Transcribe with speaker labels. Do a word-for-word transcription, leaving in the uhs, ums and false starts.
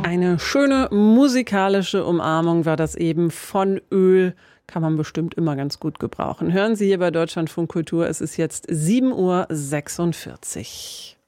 Speaker 1: Eine schöne musikalische Umarmung war das eben von Öl. Kann man bestimmt immer ganz gut gebrauchen. Hören Sie hier bei Deutschlandfunk Kultur. Es ist jetzt sieben Uhr sechsundvierzig.